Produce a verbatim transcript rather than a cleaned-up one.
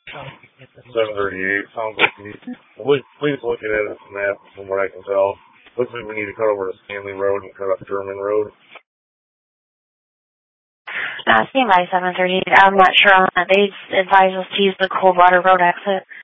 seven thirty-eight. Sounds like we need, please, please looking at this map from what I can tell. Looks like we need to cut over to Stanley Road and cut up German Road. Uh, stand by seven thirty-eight. I'm not sure on that. They advise us to use the Coldwater Road exit.